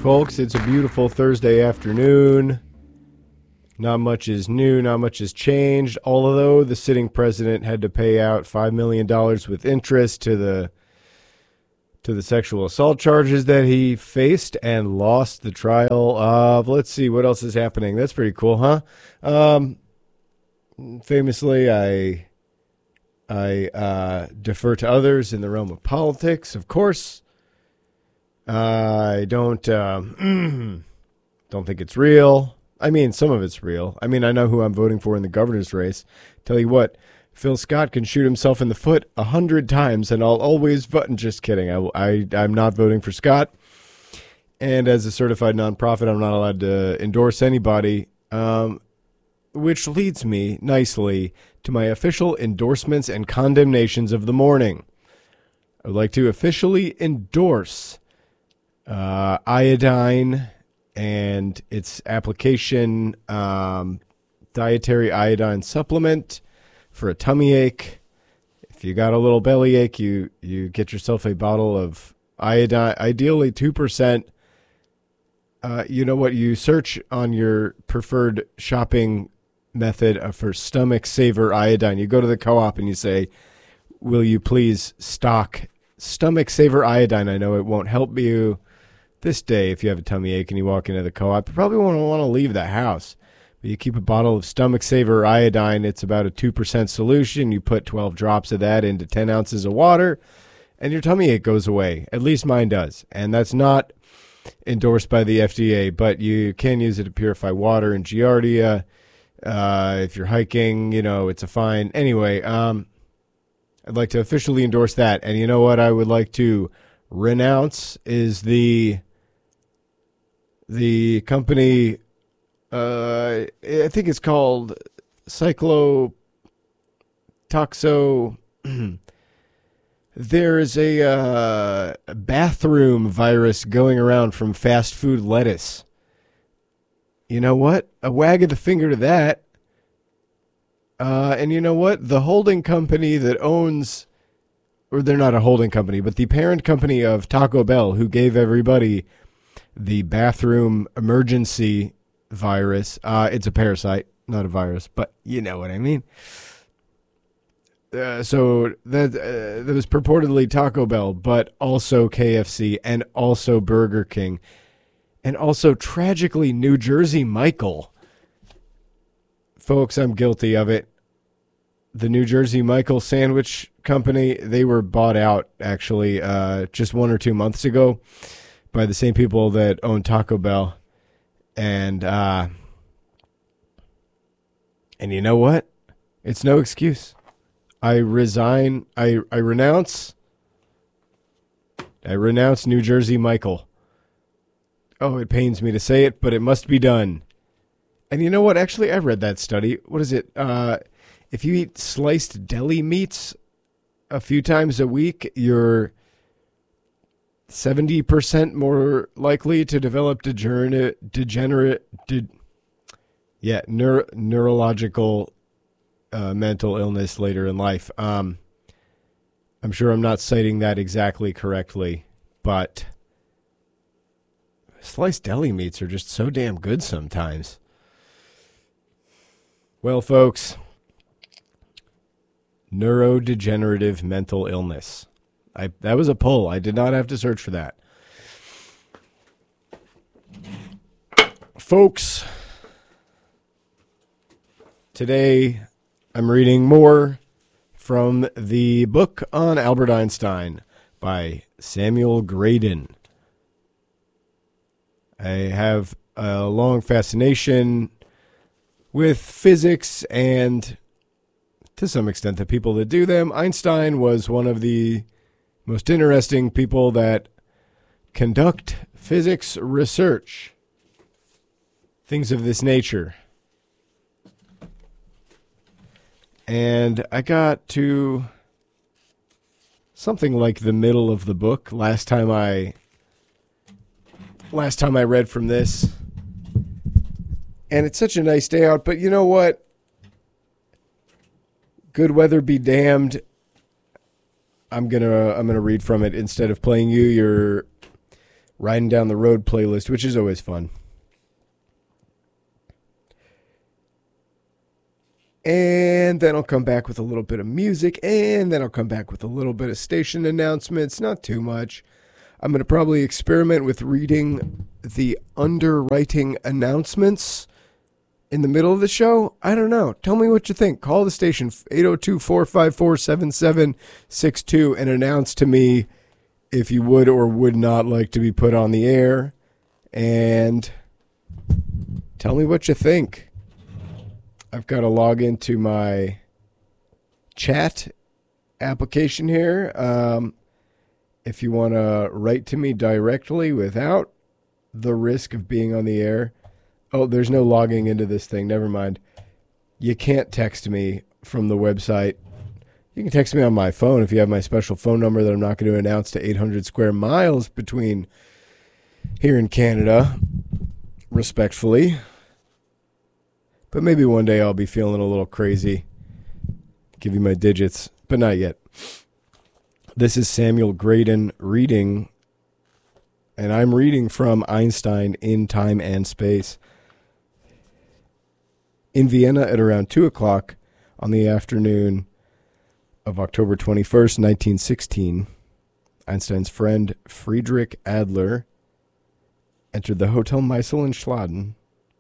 Folks, it's a beautiful Thursday afternoon. Not much is new, not much has changed, although the sitting president had to pay out $5 million with interest to the sexual assault charges that he faced and lost the trial of. Let's see, what else is happening? That's pretty cool, huh? Famously, I defer to others in the realm of politics, of course. I don't don't think it's real. I mean, some of it's real. I mean, I know who I'm voting for in the governor's race. Tell you what, Phil Scott can shoot himself in the foot 100 times, and I'll always vote. Just kidding. I'm not voting for Scott. And as a certified nonprofit, I'm not allowed to endorse anybody, which leads me nicely to my official endorsements and condemnations of the morning. I would like to officially endorse iodine and its application, dietary iodine supplement for a tummy ache. If you got a little belly ache, you get yourself a bottle of iodine, ideally 2%. You know what? You search on your preferred shopping method for Stomach Saver iodine. You go to the co-op and you say, will you please stock Stomach Saver iodine? I know it won't help you this day if you have a tummy ache and you walk into the co-op. You probably won't want to leave the house. But you keep a bottle of Stomach Saver iodine. It's about a 2% solution. You put 12 drops of that into 10 ounces of water, and your tummy ache goes away. At least mine does. And that's not endorsed by the FDA, but you can use it to purify water in Giardia. If you're hiking, it's a fine. Anyway, I'd like to officially endorse that. And you know what I would like to renounce is the company, I think it's called Cyclotoxo. There is a bathroom virus going around from fast food lettuce. You know what? A wag of the finger to that. And you know what? The holding company that owns, or they're not a holding company, but the parent company of Taco Bell, who gave everybody the bathroom emergency virus. It's a parasite, not a virus, but you know what I mean. So that was purportedly Taco Bell, but also KFC and also Burger King and also tragically New Jersey Michael. Folks, I'm guilty of it. The New Jersey Michael Sandwich Company, they were bought out actually just 1 or 2 months ago by the same people that own Taco Bell. And you know what? It's no excuse. I resign. I renounce New Jersey Michael. Oh, it pains me to say it, but it must be done. And you know what? Actually, I read that study. What is it? If you eat sliced deli meats a few times a week, you're 70% more likely to develop neurological mental illness later in life. I'm sure I'm not citing that exactly correctly, but sliced deli meats are just so damn good sometimes. Well, folks, neurodegenerative mental illness. That was a pull. I did not have to search for that. Folks, today I'm reading more from the book on Albert Einstein by Samuel Graydon. I have a long fascination with physics and, to some extent, the people that do them. Einstein was one of the most interesting people that conduct physics research, things of this nature. And I got to something like the middle of the book last time I read from this. And it's such a nice day out, but you know what? Good weather be damned. I'm gonna read from it instead of playing you your Riding Down the Road playlist, which is always fun. And then I'll come back with a little bit of music, and then I'll come back with a little bit of station announcements, not too much. I'm going to probably experiment with reading the underwriting announcements in the middle of the show. I don't know. Tell me what you think. Call the station, 802-454-7762, and announce to me if you would or would not like to be put on the air. And tell me what you think. I've got to log into my chat application here. If you want to write to me directly without the risk of being on the air. Oh, there's no logging into this thing. Never mind. You can't text me from the website. You can text me on my phone if you have my special phone number that I'm not going to announce to 800 square miles between here in Canada, respectfully. But maybe one day I'll be feeling a little crazy. Give you my digits, but not yet. This is Samuel Graydon reading, and I'm reading from Einstein in Time and Space. In Vienna at around 2 o'clock on the afternoon of October 21st, 1916, Einstein's friend Friedrich Adler entered the Hotel Meisel in Schladen.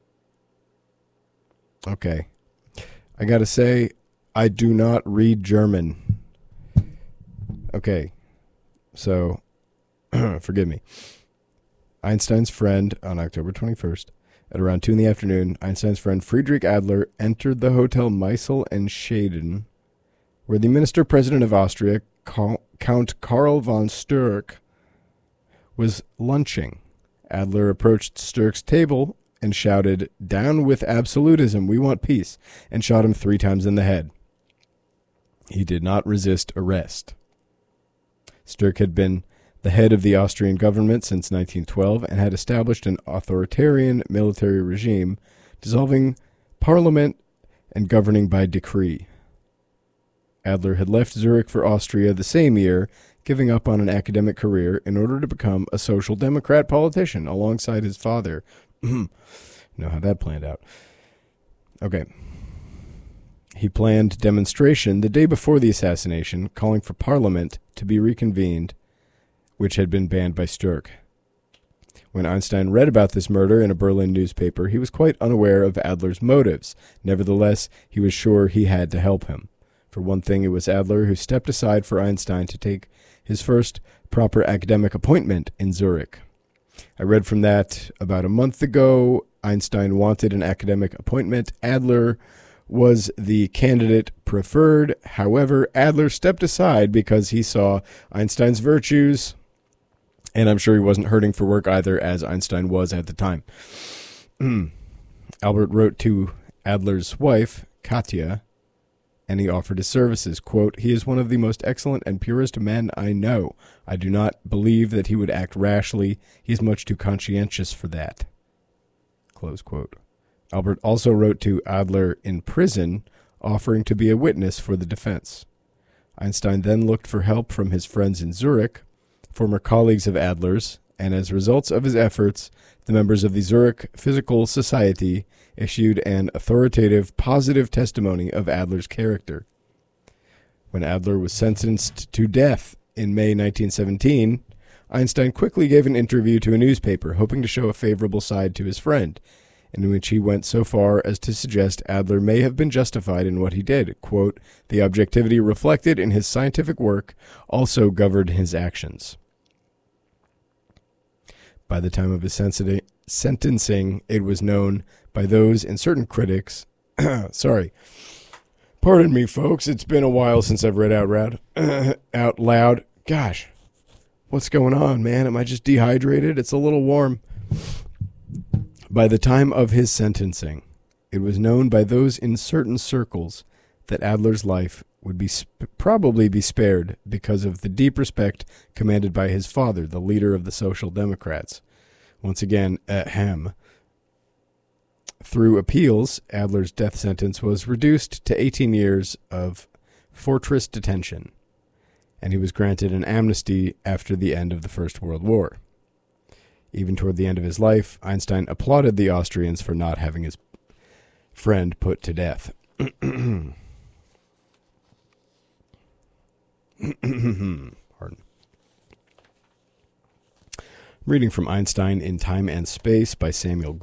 Okay. I gotta say, I do not read German. Okay. So, forgive me. Einstein's friend, on October 21st, at around 2 in the afternoon, Einstein's friend Friedrich Adler entered the Hotel Meisel in Schaden, where the Minister-President of Austria, Count Karl von Sturck, was lunching. Adler approached Sturck's table and shouted, "Down with absolutism, we want peace," and shot him 3 times in the head. He did not resist arrest. Sturck had been the head of the Austrian government since 1912 and had established an authoritarian military regime, dissolving parliament and governing by decree. Adler had left Zurich for Austria the same year, giving up on an academic career in order to become a social democrat politician alongside his father. Know how that planned out. Okay. He planned demonstration the day before the assassination, calling for Parliament to be reconvened, which had been banned by Sturck. When Einstein read about this murder in a Berlin newspaper, he was quite unaware of Adler's motives. Nevertheless, he was sure he had to help him. For one thing, it was Adler who stepped aside for Einstein to take his first proper academic appointment in Zurich. I read from that about a month ago. Einstein wanted an academic appointment. Adler was the candidate preferred. However, Adler stepped aside because he saw Einstein's virtues, and I'm sure he wasn't hurting for work either, as Einstein was at the time. Albert wrote to Adler's wife, Katja, and he offered his services. Quote, "He is one of the most excellent and purest men I know. I do not believe that he would act rashly. He is much too conscientious for that." Close quote. Albert also wrote to Adler in prison, offering to be a witness for the defense. Einstein then looked for help from his friends in Zurich, former colleagues of Adler's, and as results of his efforts, the members of the Zurich Physical Society issued an authoritative, positive testimony of Adler's character. When Adler was sentenced to death in May 1917, Einstein quickly gave an interview to a newspaper, hoping to show a favorable side to his friend, in which he went so far as to suggest Adler may have been justified in what he did. Quote, "The objectivity reflected in his scientific work also governed his actions." By the time of his sentencing, it was known by those and certain critics. Sorry. Pardon me, folks. It's been a while since I've read out loud. Gosh, what's going on, man? Am I just dehydrated? It's a little warm. By the time of his sentencing, it was known by those in certain circles that Adler's life would be probably be spared because of the deep respect commanded by his father, the leader of the Social Democrats. Once again, ahem. Through appeals, Adler's death sentence was reduced to 18 years of fortress detention, and he was granted an amnesty after the end of the First World War. Even toward the end of his life, Einstein applauded the Austrians for not having his friend put to death. Pardon. Reading from Einstein in Time and Space by Samuel